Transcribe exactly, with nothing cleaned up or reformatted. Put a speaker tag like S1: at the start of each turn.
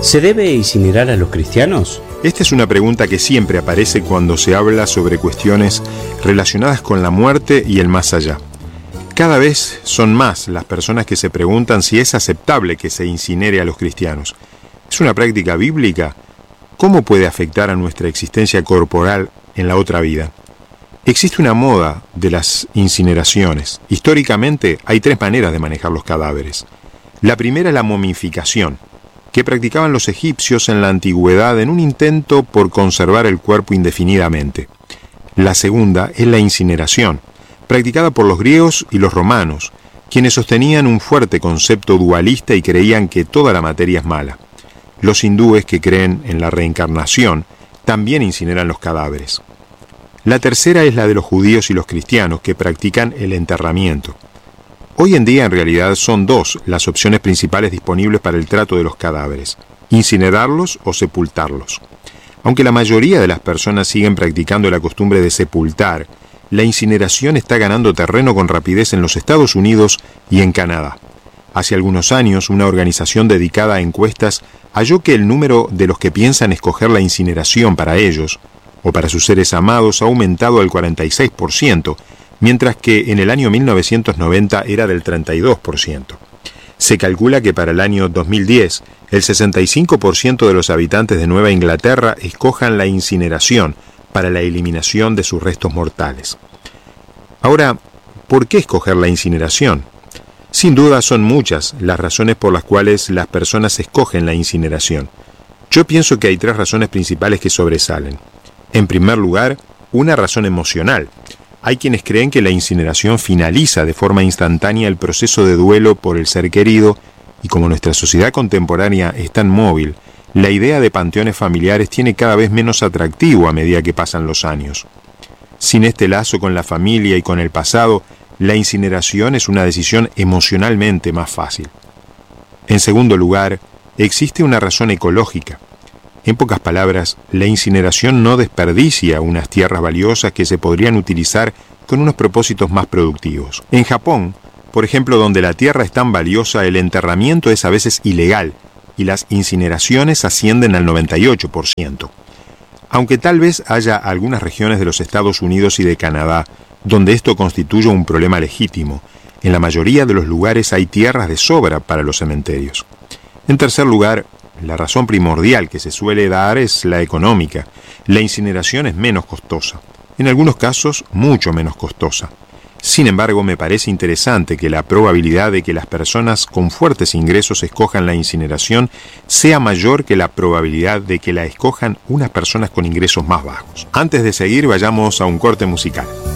S1: ¿Se debe incinerar a los cristianos?
S2: Esta es una pregunta que siempre aparece cuando se habla sobre cuestiones relacionadas con la muerte y el más allá. Cada vez son más las personas que se preguntan si es aceptable que se incinere a los cristianos. ¿Es una práctica bíblica? ¿Cómo puede afectar a nuestra existencia corporal en la otra vida? Existe una moda de las incineraciones. Históricamente hay tres maneras de manejar los cadáveres. La primera es la momificación, que practicaban los egipcios en la antigüedad en un intento por conservar el cuerpo indefinidamente. La segunda es la incineración, practicada por los griegos y los romanos, quienes sostenían un fuerte concepto dualista y creían que toda la materia es mala. Los hindúes, que creen en la reencarnación, también incineran los cadáveres. La tercera es la de los judíos y los cristianos, que practican el enterramiento. Hoy en día, en realidad, son dos las opciones principales disponibles para el trato de los cadáveres: incinerarlos o sepultarlos. Aunque la mayoría de las personas siguen practicando la costumbre de sepultar, la incineración está ganando terreno con rapidez en los Estados Unidos y en Canadá. Hace algunos años, una organización dedicada a encuestas halló que el número de los que piensan escoger la incineración para ellos o para sus seres amados ha aumentado al cuarenta y seis por ciento, mientras que en el año mil novecientos noventa era del treinta y dos por ciento. Se calcula que para el año dos mil diez, el sesenta y cinco por ciento de los habitantes de Nueva Inglaterra escojan la incineración para la eliminación de sus restos mortales. Ahora, ¿por qué escoger la incineración? Sin duda son muchas las razones por las cuales las personas escogen la incineración. Yo pienso que hay tres razones principales que sobresalen. En primer lugar, una razón emocional. Hay quienes creen que la incineración finaliza de forma instantánea el proceso de duelo por el ser querido, y como nuestra sociedad contemporánea es tan móvil, la idea de panteones familiares tiene cada vez menos atractivo a medida que pasan los años. Sin este lazo con la familia y con el pasado, la incineración es una decisión emocionalmente más fácil. En segundo lugar, existe una razón ecológica. En pocas palabras, la incineración no desperdicia unas tierras valiosas que se podrían utilizar con unos propósitos más productivos. En Japón, por ejemplo, donde la tierra es tan valiosa, el enterramiento es a veces ilegal y las incineraciones ascienden al noventa y ocho por ciento. Aunque tal vez haya algunas regiones de los Estados Unidos y de Canadá donde esto constituye un problema legítimo, en la mayoría de los lugares hay tierras de sobra para los cementerios. En tercer lugar, la razón primordial que se suele dar es la económica. La incineración es menos costosa, en algunos casos mucho menos costosa. Sin embargo, me parece interesante que la probabilidad de que las personas con fuertes ingresos escojan la incineración sea mayor que la probabilidad de que la escojan unas personas con ingresos más bajos. Antes de seguir, vayamos a un corte musical.